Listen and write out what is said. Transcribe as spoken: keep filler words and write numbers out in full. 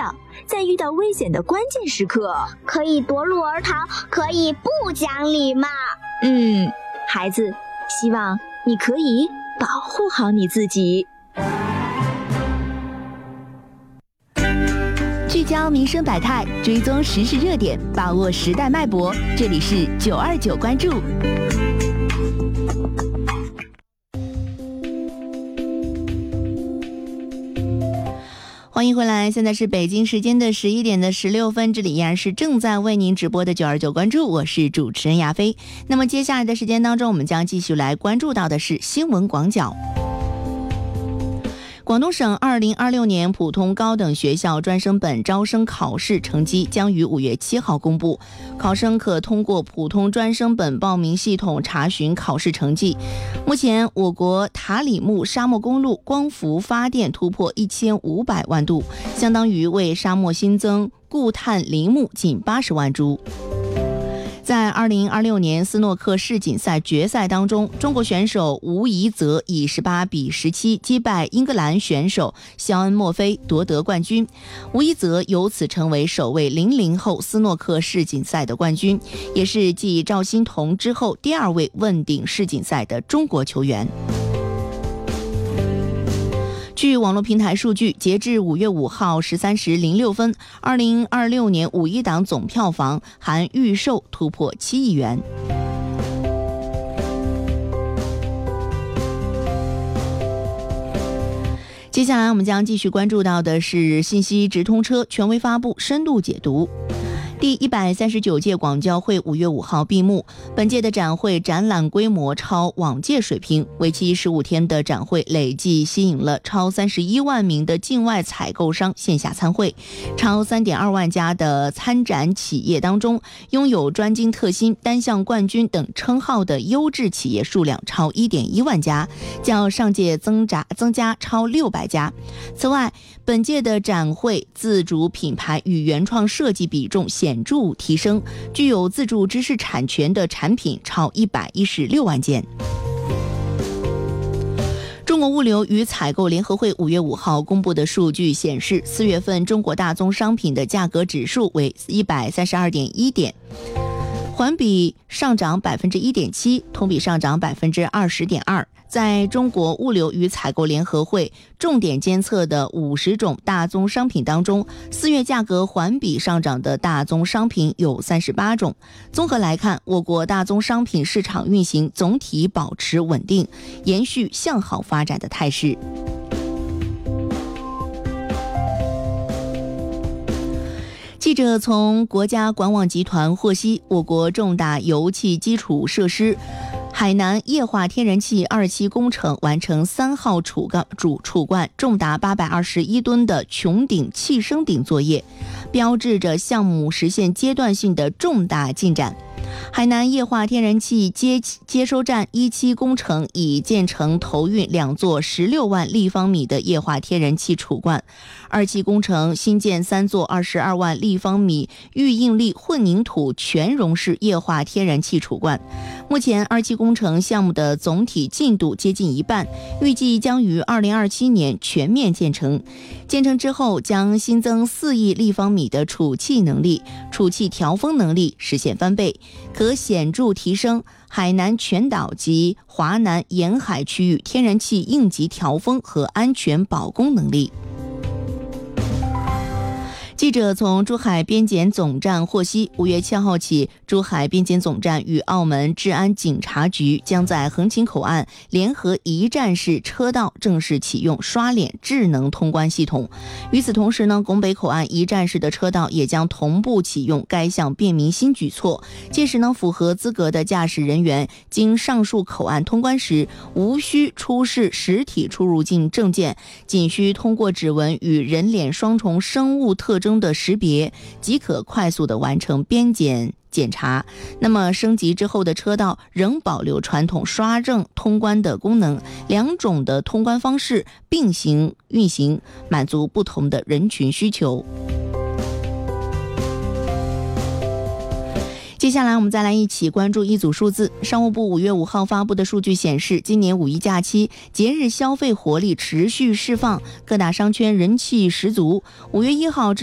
道，在遇到危险的关键时刻， 可以夺路而逃，可以不讲礼貌。 嗯，孩子，希望你可以保护好你自己。 聚焦民生百态，追踪时事热点，把握时代脉搏。这里是九二九关注。欢迎回来，现在是北京时间的十一点的十六分，这里依然是正在为您直播的九二九关注，我是主持人亚飞。那么接下来的时间当中，我们将继续来关注到的是新闻广角。广东省二零二六年普通高等学校专升本招生考试成绩将于五月七号公布，考生可通过普通专升本报名系统查询考试成绩。目前，我国塔里木沙漠公路光伏发电突破一千五百万度，相当于为沙漠新增固碳林木近八十万株。在二零二六年斯诺克世锦赛决赛当中，中国选手吴怡泽以十八比十七击败英格兰选手肖恩·墨菲夺得冠军，吴怡泽由此成为首位零零后斯诺克世锦赛的冠军，也是继赵欣彤之后第二位问鼎世锦赛的中国球员。据网络平台数据，截至五月五号十三时零六分，二零二六年五一档总票房含预售突破七亿元。接下来我们将继续关注到的是信息直通车权威发布深度解读。第一百三十九届广交会五月五号闭幕，本届的展会展览规模超往届水平，为期十五天的展会累计吸引了超三十一万名的境外采购商线下参会，超三点二万家的参展企业当中，拥有专精特新、单项冠军等称号的优质企业数量超一点一万家，较上届增加增加超六百家。此外，本届的展会自主品牌与原创设计比重显著提升，具有自主知识产权的产品超一百一十六万件。中国物流与采购联合会五月五号公布的数据显示，四月份中国大宗商品的价格指数为一百三十二点一点，环比上涨百分之一点七，同比上涨百分之二十点二。在中国物流与采购联合会重点监测的五十种大宗商品当中，四月价格环比上涨的大宗商品有三十八种。综合来看，我国大宗商品市场运行总体保持稳定，延续向好发展的态势。记者从国家管网集团获悉，我国重大油气基础设施海南液化天然气二期工程完成三号储罐主储罐重达八百二十一吨的穹顶气升顶作业，标志着项目实现阶段性的重大进展。海南液化天然气接接收站一期工程已建成投运两座十六万立方米的液化天然气储罐，二期工程新建三座二十二万立方米预应力混凝土全容式液化天然气储罐。目前二期工程项目的总体进度接近一半，预计将于二零二七年全面建成。建成之后将新增四亿立方米的储气能力，储气调峰能力实现翻倍，可显著提升海南全岛及华南沿海区域天然气应急调峰和安全保供能力。记者从珠海边检总站获悉，五月七号起，珠海边检总站与澳门治安警察局将在横琴口岸联合一站式车道正式启用刷脸智能通关系统。与此同时呢，拱北口岸一站式的车道也将同步启用该项便民新举措。届时呢，符合资格的驾驶人员经上述口岸通关时，无需出示实体出入境证件，仅需通过指纹与人脸双重生物特征的识别，即可快速的完成边检检查。那么升级之后的车道仍保留传统刷证通关的功能，两种的通关方式并行运行，满足不同的人群需求。接下来我们再来一起关注一组数字。商务部五月五号发布的数据显示，今年五一假期节日消费活力持续释放，各大商圈人气十足。五月一号